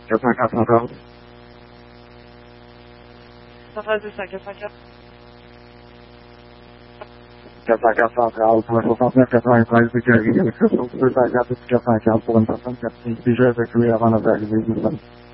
84 encore. 132 404. 84 centrale, point 69 93, c'est carré. 254 415 pour une personne qui a déjà effectué avant notre arrivée.